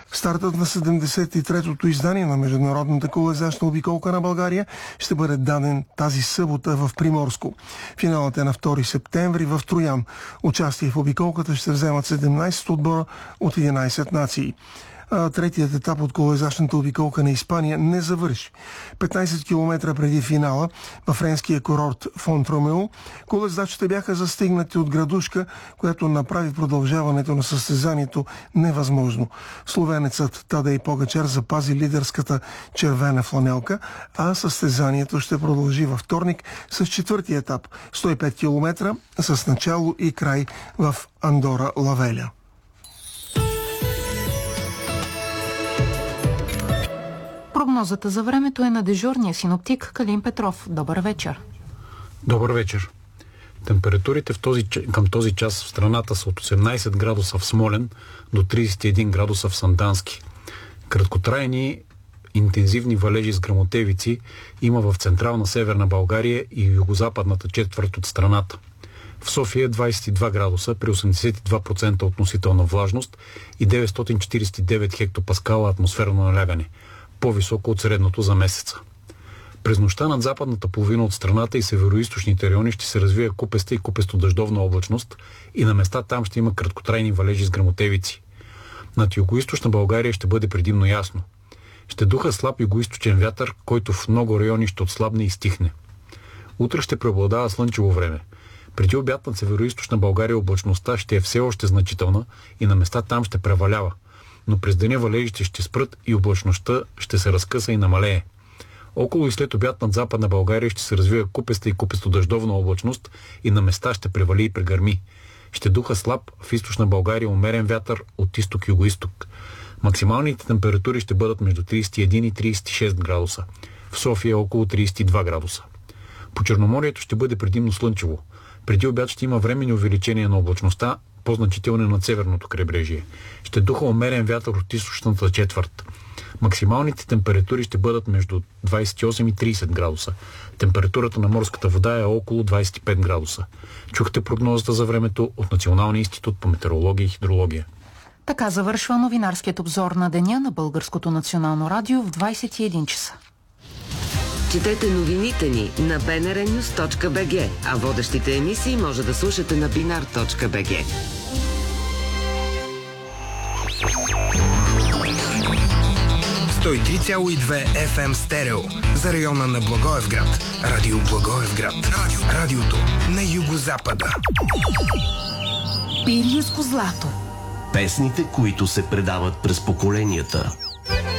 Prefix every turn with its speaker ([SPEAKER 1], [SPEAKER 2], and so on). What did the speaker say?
[SPEAKER 1] Стартът на 73-то издание на Международната колезашна обиколка на България ще бъде даден тази събота в Приморско. Финалът е на 2 септември в Троян. Участие в обиколката ще вземат 17 отбора от 11 нации. Третият етап от колезашната обиколка на Испания не завърши. 15 км преди финала във френския курорт Фонт-Ромео колездачите бяха застигнати от градушка, която направи продължаването на състезанието невъзможно. Словенецът Тадей Погачар запази лидерската червена фланелка, а състезанието ще продължи във вторник с четвъртия етап 105 км с начало и край в Андора Лавеля.
[SPEAKER 2] Прогнозата за времето е на дежурния синоптик Калин Петров. Добър вечер.
[SPEAKER 3] Добър вечер. Температурите към този час в страната са от 18 градуса в Смолян до 31 градуса в Сандански. Краткотрайни интензивни валежи с гръмотевици има в централна северна България и югозападната четвърт от страната. В София 22 градуса при 82% относителна влажност и 949 хектопаскала атмосферно налягане, по-високо от средното за месеца. През нощта над западната половина от страната и североизточните райони ще се развие купеста и купесто-дъждовна облачност и на места там ще има краткотрайни валежи с гръмотевици. Над югоизточна България ще бъде предимно ясно. Ще духа слаб югоизточен вятър, който в много райони ще отслабне и стихне. Утре ще преобладава слънчево време. Преди обяд над североизточна България облачността ще е все още значителна и на места там ще превалява, но през деня валежите ще спрат и облачността ще се разкъса и намалее. Около и след обяд над западна България ще се развива купеста и купесто-дъждовна облачност и на места ще превали и прегърми. Ще духа слаб в източна България умерен вятър от изток-югоизток. Максималните температури ще бъдат между 31 и 36 градуса. В София около 32 градуса. По Черноморието ще бъде предимно слънчево. Преди обяд ще има временни увеличения на облачността, по-значителни над северното крайбрежие. Ще духа умерен вятър от източната четвърт. Максималните температури ще бъдат между 28 и 30 градуса. Температурата на морската вода е около 25 градуса. Чухте прогнозата за времето от Националния институт по метеорология и хидрология.
[SPEAKER 2] Така завършва новинарският обзор на деня на Българското национално радио в 21 часа.
[SPEAKER 4] Четете новините ни на bnrnews.bg, а водещите емисии може да слушате на binar.bg.
[SPEAKER 5] FM стерео за района на Благоевград. Радио Благоевград. Радиото на югозапада.
[SPEAKER 2] Пиринско злато.
[SPEAKER 6] Песните, които се предават през поколенията.